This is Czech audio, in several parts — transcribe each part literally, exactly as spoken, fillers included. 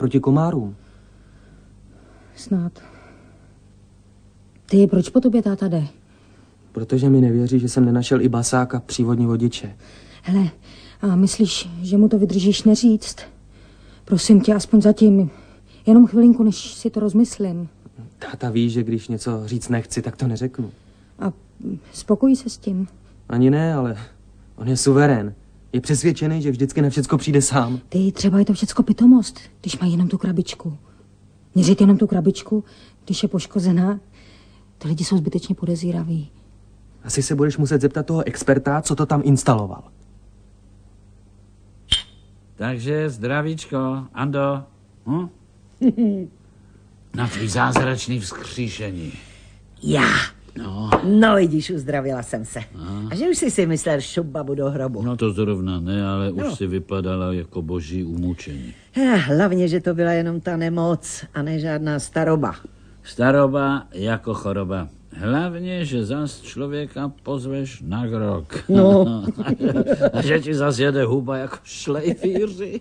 proti komárům. Snad. Ty, proč po tobě táta jde? Protože mi nevěří, že jsem nenašel i basáka, přívodní vodiče. Hele, a myslíš, že mu to vydržíš neříct? Prosím tě, aspoň zatím. Jenom chvilinku, než si to rozmyslím. Táta ví, že když něco říct nechci, tak to neřeknu. A spokojí se s tím? Ani ne, ale on je suverén. Je přesvědčený, že vždycky na všecko přijde sám. Ty, třeba je to všecko pitomost, když mají jenom tu krabičku. Měřit jenom tu krabičku, když je poškozená. Ty lidi jsou zbytečně podezíraví. Asi se budeš muset zeptat toho experta, co to tam instaloval. Takže zdravíčko, Ando. Hm? Na tvý zázračný vzkříšení. Já. No. No vidíš, uzdravila jsem se. Aha. A že už jsi si myslel šup babu do hrobu. No to zrovna ne, ale no. už si vypadala jako boží umučení. Eh, hlavně, že to byla jenom ta nemoc a ne žádná staroba. Staroba jako choroba. Hlavně, že zas člověka pozveš na grok. No. A že ti zas jede huba jako šlejfíři.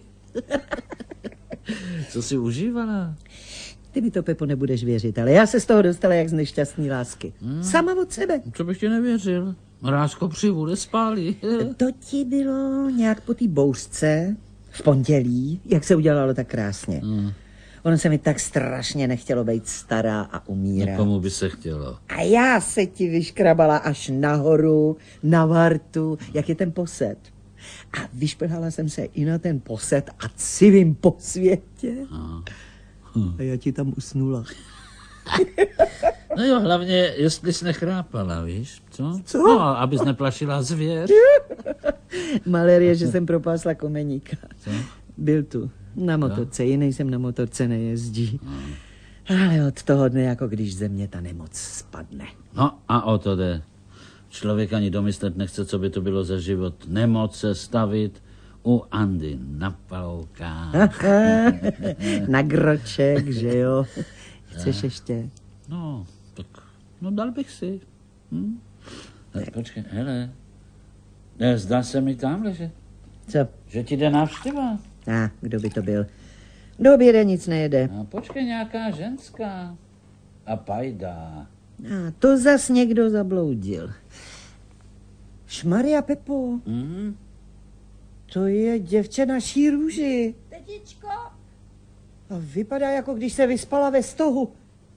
Co jsi užívala? Ty mi to, Pepo, nebudeš věřit, ale já se z toho dostala jak z nešťastný lásky. Hmm. Sama od sebe. Co bych ti nevěřil? Mrázko přivu nespálí. To ti bylo nějak po té bouřce v pondělí, jak se udělalo tak krásně. Hmm. Ono se mi tak strašně nechtělo být stará a umírat. Někomu by se chtělo. A já se ti vyškrabala až nahoru, na vartu, jak je ten posed. A vyšplhala jsem se i na ten posed a civím po světě. Aha. A já ti tam usnula. No jo, hlavně, jestli jsi nechrápala, víš, co? Co? No, abys neplašila zvěř. Malér je, že jsem propásla komeníka. Co? Byl tu, na motorce, jiný jsem na motorce nejezdí. Ale od toho dne, jako když ze mě ta nemoc spadne. No a o to jde. Člověk ani domyslet nechce, co by to bylo za život. Nemoc se stavit u Andy na paukách. Na groček, že jo? Chceš ještě? No, tak, no dal bych si. Hm? Tak počkej, hele. Ne, zdá se mi tamhle, že, Co? že ti jde návštěva. A, kdo by to byl? Do oběda nic nejede. A počkej, nějaká ženská. A pajda. A to zas někdo zabloudil. Šmaria, Pepo, Hm? to je děvče naší růži. Tetičko? A vypadá, jako když se vyspala ve stohu.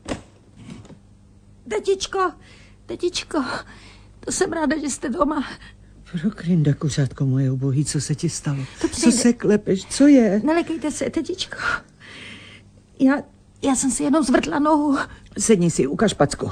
Tetičko, tetičko, to jsem ráda, že jste doma. Prokrinda, kuřátko moje ubohý, co se ti stalo? To Co přijde. se klepeš, co je? Nelekejte se, tetičko. Já, já jsem si jenom zvrtla nohu. Sedni si, ukaž packu.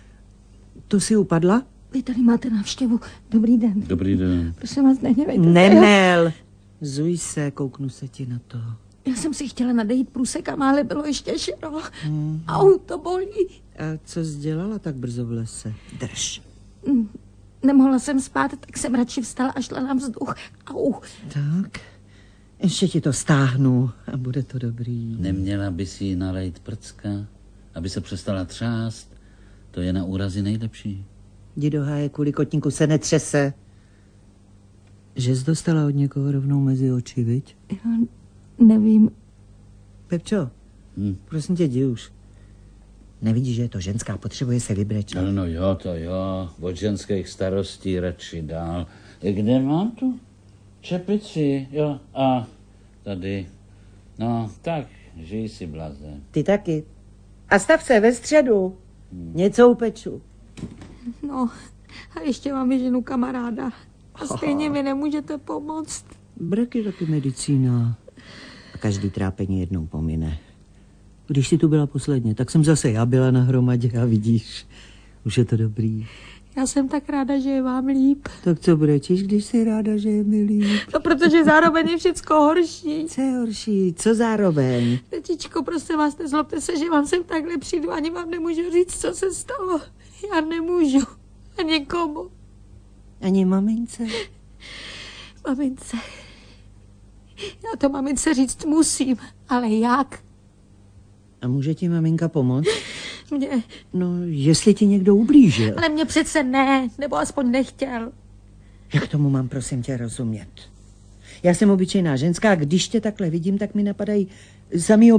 To si upadla? Vy tady máte návštěvu. Dobrý den. Dobrý den. Prosím vás, nehněvejte. Nemel. Zuj se, kouknu se ti na to. Já jsem si chtěla nadejít průsekama, ale bylo ještě širo. Mm. Au, to bolí. A co jsi dělala tak brzo v lese? Drž. Nemohla jsem spát, tak jsem radši vstala a šla na vzduch. Au. Tak, ještě ti to stáhnu a bude to dobrý. Neměla by si jí nalejt prcka, aby se přestala třást. To je na úrazy nejlepší. Jdi do háje, kvůli kotníku se netřese. Že jsi dostala od někoho rovnou mezi oči, viď? Já nevím. Pepčo, Hm. prosím tě, jdi už. Nevidíš, že je to ženská, potřebuje se vybrečet. No, no jo, to jo, od ženských starostí radši dál. Kde mám tu čepici? Jo, a tady. No, tak, žij si, blaze. Ty taky. A stav se ve středu. Hmm. Něco upeču. No, a ještě mám ženu kamaráda. A stejně mi nemůžete pomoct. Brak je taky medicína. A každý trápení jednou pomine. Když jsi tu byla posledně, tak jsem zase já byla na hromadě a vidíš, už je to dobrý. Já jsem tak ráda, že je vám líp. Tak co brečíš, když jsi ráda, že je mi líp? No, protože zároveň je všecko horší. Co je horší? Co zároveň? Tetičko, prosím vás, nezlobte se, že vám sem takhle přijdu, ani vám nemůžu říct, co se stalo. Já nemůžu. A nikomu. Ani mamince? Mamince. Já to mamince říct musím, ale jak? A může ti maminka pomoct? Mě. No, jestli ti někdo ublížil. Ale mě přece ne, nebo aspoň nechtěl. Jak tomu mám, prosím tě, rozumět? Já jsem obyčejná ženská, když tě takhle vidím, tak mi napadají samý